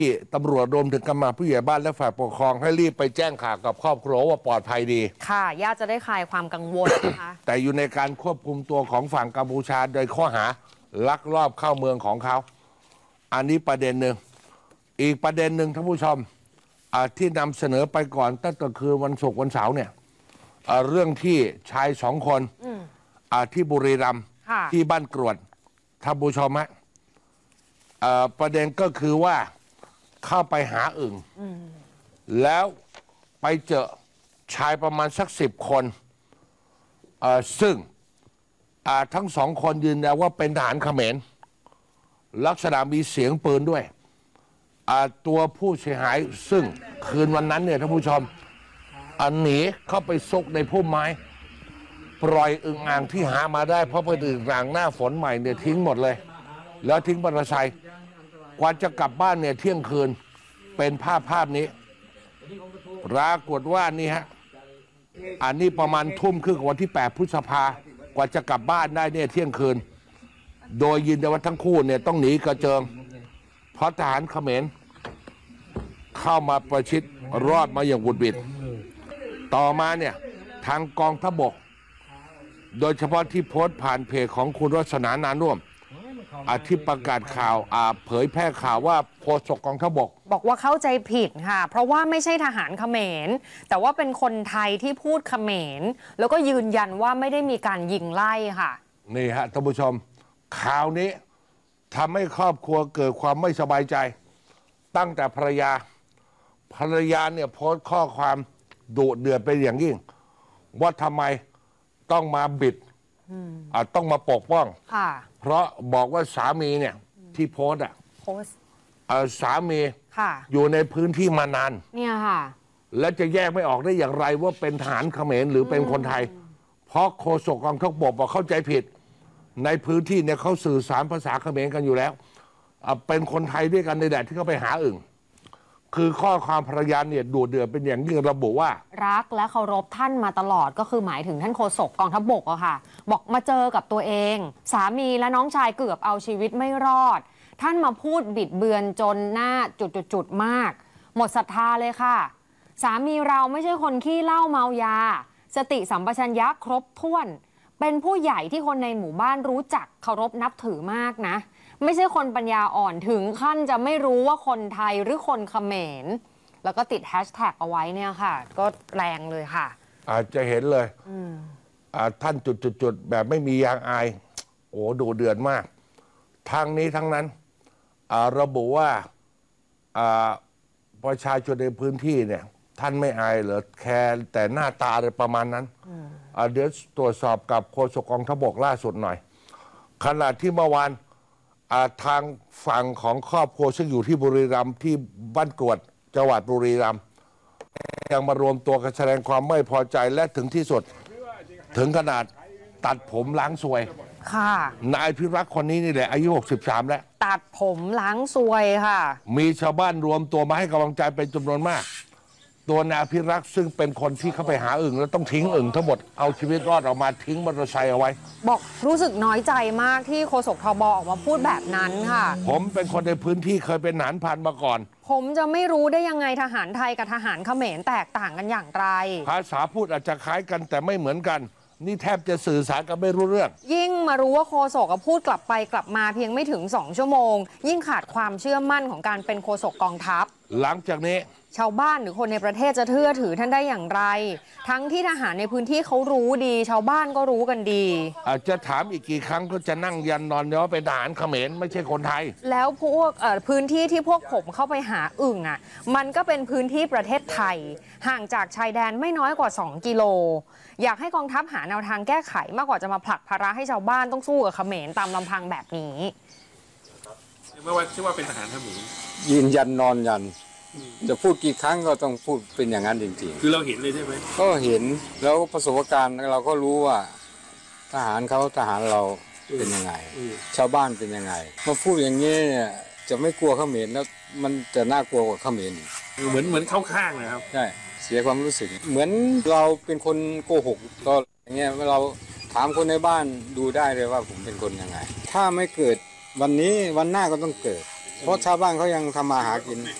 ที่ตำรวจรวมถึงกำนันผู้ใหญ่บ้านและฝ่ายปกครองให้รีบไปแจ้งข่าวกับครอบครัวว่าปลอดภัยดีค่ะญาติจะได้คลายความกังวลนะคะแต่อยู่ในการควบคุมตัวของฝั่งกัมพูชาโดยข้อหาลักลอบเข้าเมืองของเขาอันนี้ประเด็นหนึ่งอีกประเด็นหนึ่งท่านผู้ชมที่นำเสนอไปก่อนตั้งแต่คืนวันศุกร์วันเสาร์เนี่ยเรื่องที่ชาย2 คนที่บุรีรัมย์ที่บ้านกรวดท่านผู้ชมฮะประเด็นก็คือว่าเข้าไปหาอึ่งแล้วไปเจอชายประมาณสัก10 คนซึ่งทั้ง2 คนยืนยันว่าเป็นทหารเขมรลักษณะมีเสียงปืนด้วยตัวผู้เสียหายซึ่งคืนวันนั้นเนี่ยท่านผู้ชมหนีเข้าไปซุกในพุ่มไม้ปล่อยอึ่งอ่างที่หามาได้เพราะเป็นอึ่งอ่างหน้าฝนใหม่เนี่ยทิ้งหมดเลยแล้วทิ้งมอเตอร์ไซค์กว่าจะกลับบ้านเนี่ยเที่ยงคืนเป็นภาพนี้ปรากฏว่านี่ฮะอันนี้ประมาณทุ่มครึ่งวันที่8 พฤษภากว่าจะกลับบ้านได้เนี่ยเที่ยงคืนโดยยืนยันว่าทั้งคู่เนี่ยต้องหนีกระเจิงเพราะทหารเขมรเข้ามาประชิดรอดมาอย่างบุดบิดต่อมาเนี่ยทางกองทัพบกโดยเฉพาะที่โพสต์ผ่านเพจของคุณวัฒนานานร่วมที่ประกาศข่าวเผยแพร่ข่าวว่าโฆษกกองทัพบกบอกว่าเข้าใจผิดค่ะเพราะว่าไม่ใช่ทหารเขมรแต่ว่าเป็นคนไทยที่พูดเขมรแล้วก็ยืนยันว่าไม่ได้มีการยิงไล่ค่ะนี่ฮะท่านผู้ชมข่าวนี้ทำให้ครอบครัวเกิดความไม่สบายใจตั้งแต่ภรรยาเนี่ยโพสต์ข้อความดุเดือดเป็นอย่างยิ่งว่าทำไมต้องมาบิดต้องมาปกป้องเพราะบอกว่าสามีเนี่ยที่โพสต์สามีอยู่ในพื้นที่มานานเนี่ยค่ะและจะแยกไม่ออกได้อย่างไรว่าเป็นทหารเขมรหรือเป็นคนไทยเพราะโฆษกกองทัพบกบอกเข้าใจผิดในพื้นที่เนี่ยเขาสื่อสารภาษาเขมรกันอยู่แล้วเป็นคนไทยด้วยกันในแดดที่เขาไปหาอึ่งคือข้อความภรรยาเนี่ยดูเดือดเป็นอย่างยิ่งระบุว่ารักและเคารพท่านมาตลอดก็คือหมายถึงท่านโฆษกกองทัพบกอะค่ะบอกมาเจอกับตัวเองสามีและน้องชายเกือบเอาชีวิตไม่รอดท่านมาพูดบิดเบือนจนหน้าจุดมากหมดศรัทธาเลยค่ะสามีเราไม่ใช่คนขี้เหล้าเมายาสติสัมปชัญญะครบถ้วนเป็นผู้ใหญ่ที่คนในหมู่บ้านรู้จักเคารพนับถือมากนะไม่ใช่คนปัญญาอ่อนถึงขั้นจะไม่รู้ว่าคนไทยหรือคนเขมรแล้วก็ติดแฮชแท็กเอาไว้เนี่ยค่ะก็แรงเลยค่ะอาจจะเห็นเลยท่านจุดแบบไม่มียางอายโอ้ดูเดือดมากทางนี้ทั้งนั้นระบุว่าประชาชนในพื้นที่เนี่ยท่านไม่อายเหรอแค่แต่หน้าตาอะไรประมาณนั้นเดี๋ยวตรวจสอบกับโฆษกกองทัพบกล่าสุดหน่อยขณะที่เมื่อวานทางฝั่งของครอบครัวซึ่งอยู่ที่บุรีรัมย์ที่บ้านกรวดจังหวัดบุรีรัมย์ยังมารวมตัวกันแสดงความไม่พอใจและถึงที่สุดถึงขนาดตัดผมล้างซวยค่ะนายพิรักษ์คนนี้นี่แหละอายุ63แล้วตัดผมล้างซวยค่ะมีชาวบ้านรวมตัวมาให้กำลังใจเป็นจำนวนมากตัวนายพิรักษ์ซึ่งเป็นคนที่เข้าไปหาอึ่งแล้วต้องทิ้งอึ่งทั้งหมดเอาชีวิตรอดออกมาทิ้งมอเตอร์ไซค์เอาไว้บอกรู้สึกน้อยใจมากที่โฆษกทบออกมาพูดแบบนั้นค่ะผมเป็นคนในพื้นที่เคยเป็นทหารพรานมาก่อนผมจะไม่รู้ได้ยังไงทหารไทยกับทหารเขมรแตกต่างกันอย่างไรภาษาพูดอาจจะคล้ายกันแต่ไม่เหมือนกันนี่แทบจะสื่อสารกันไม่รู้เรื่องยิ่งมารู้ว่าโฆษกพูดกลับไปกลับมาเพียงไม่ถึง2 ชั่วโมงยิ่งขาดความเชื่อมั่นของการเป็นโฆษกกองทัพหลังจากนี้ชาวบ้านหรือคนในประเทศจะเชื่อถือท่านได้อย่างไรทั้งที่ทหารในพื้นที่เขารู้ดีชาวบ้านก็รู้กันดีอาจจะถามอีกกี่ครั้งก็จะนั่งยันนอนว่าเป็นทหารเขมรไม่ใช่คนไทยแล้วพวกพื้นที่ที่พวกผมเข้าไปหาอึ่งอ่ะมันก็เป็นพื้นที่ประเทศไทยห่างจากชายแดนไม่น้อยกว่า2 กิโลอยากให้กองทัพหาแนวทางแก้ไขมากกว่าจะมาผลักภาระให้ชาวบ้านต้องสู้กับเขมรตามลำพังแบบนี้ไม่ว่าชื่อว่าเป็นทหารเขมรยืนยันนอนยันจะพูดกี่ครั้งก็ต้องพูดเป็นอย่างนั้นจริงๆคือเราเห็นเลยใช่ไหมก็เห็นแล้วประสบการณ์เราก็รู้ว่าทหารเขาทหารเราเป็นยังไงชาวบ้านเป็นยังไงมาพูดอย่างนี้เนี่ยจะไม่กลัวเขมรแล้วมันจะน่ากลัวกว่าเขมรเหมือนเข้าข้างนะครับใช่เสียความรู้สึกเหมือนเราเป็นคนโกหกก็อย่างเงี้ยเราถามคนในบ้านดูได้เลยว่าผมเป็นคนยังไงถ้าไม่เกิดวันนี้วันหน้าก็ต้องเกิดเพราะชาวบ้านเขายังทำมาหากิน